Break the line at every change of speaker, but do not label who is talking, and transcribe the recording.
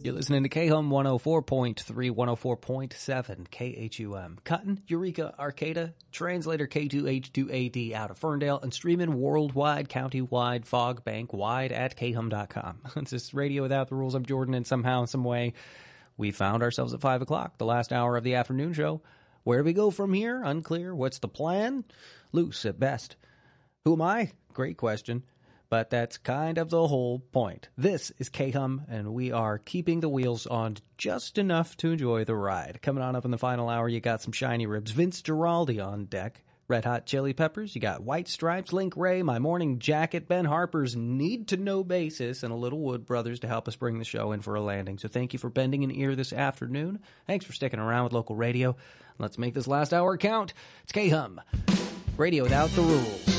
You're listening to KHUM 104.3, 104.7, KHUM. Cotton, Eureka, Arcata, translator K2H2AD out of Ferndale, and streaming worldwide, county-wide, fog bank-wide at khum.com. This is Radio Without the Rules. I'm Jordan, and somehow, some way, we found ourselves at 5 o'clock, the last hour of the afternoon show. Where do we go from here? Unclear. What's the plan? Loose at best. Who am I? Great question. But that's kind of the whole point. This is KHUM, and we are keeping the wheels on just enough to enjoy the ride. Coming on up in the final hour, you got some shiny ribs. Vince Giraldi on deck. Red Hot Chili Peppers. You got White Stripes, Link Ray, My Morning Jacket, Ben Harper's Need to Know Basis, and a Little Wood Brothers to help us bring the show in for a landing. So thank you for bending an ear this afternoon. Thanks for sticking around with local radio. Let's make this last hour count. It's KHUM, Radio Without the Rules.